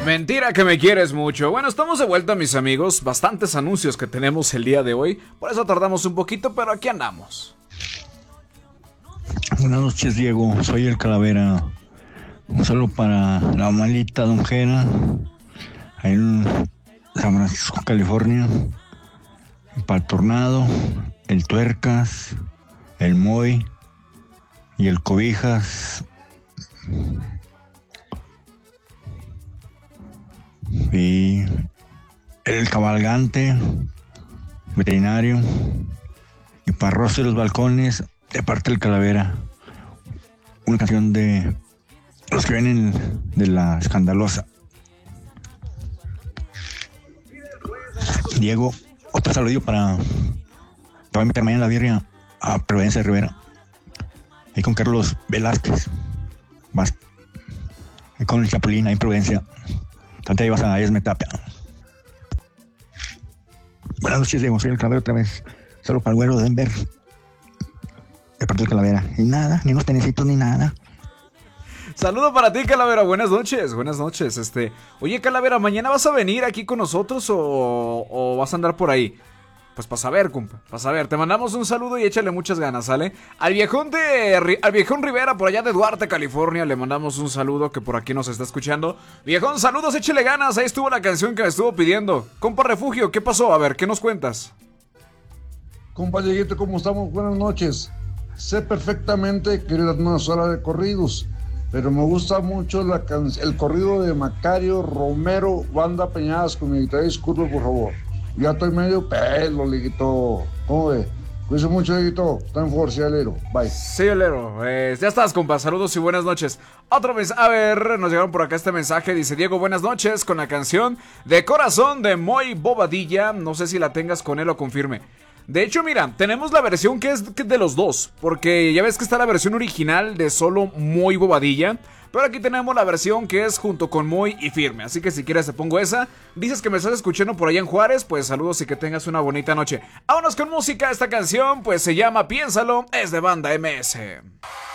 Mentira que me quieres mucho. Bueno, estamos de vuelta, mis amigos. Bastantes anuncios que tenemos el día de hoy. Por eso tardamos un poquito, pero aquí andamos. Buenas noches, Diego. Soy el Calavera. Un saludo para la malita Don Jera, ahí en San Francisco, California. Para el Tornado, el Tuercas, el Moy y el Cobijas. Y el Cabalgante, veterinario. Y para Rosy los Balcones, de parte del Calavera. Una canción de los que vienen de la Escandalosa. Diego, otro saludillo para meter mañana la birria a Providencia Rivera. Ahí con Carlos Velázquez. Ahí con el Chapulín, ahí en Providencia. Tanto ahí vas a Esme Tapia. Buenas noches, Diego. Soy el Calavera otra vez. Solo para el güero de Denver. De parte del Calavera. Y nada, ni unos tenecitos ni nada. Saludo para ti, Calavera, buenas noches, Oye, Calavera, ¿mañana vas a venir aquí con nosotros o vas a andar por ahí? Pues para saber, compa, para saber. Te mandamos un saludo y échale muchas ganas, ¿sale? Al viejón Rivera, por allá de Duarte, California, le mandamos un saludo que por aquí nos está escuchando. Viejón, saludos, échale ganas, ahí estuvo la canción que me estuvo pidiendo. Compa Refugio, ¿qué pasó? A ver, ¿qué nos cuentas? Compa Dieguito, ¿cómo estamos? Buenas noches. Sé perfectamente que eres una sola de corridos, pero me gusta mucho el corrido de Macario Romero, Banda Peñadas, con mi guitarra. Disculpe, por favor. Ya estoy medio pelo, Liguito. ¿Cómo ve? Cuídense mucho, Liguito. Está en forcia, Alero. Bye. Sí, Alero. Ya estás, compa. Saludos y buenas noches. Otra vez, a ver, nos llegaron por acá este mensaje. Dice Diego, buenas noches, con la canción de Corazón de Moy Bobadilla. No sé si la tengas con él o confirme. De hecho, mira, tenemos la versión que es de los dos, porque ya ves que está la versión original de solo Moy Bobadilla, pero aquí tenemos la versión que es junto con Moy y Firme, así que si quieres te pongo esa. Dices que me estás escuchando por allá en Juárez, pues saludos y que tengas una bonita noche. Vámonos con música, esta canción pues se llama Piénsalo, es de Banda MS.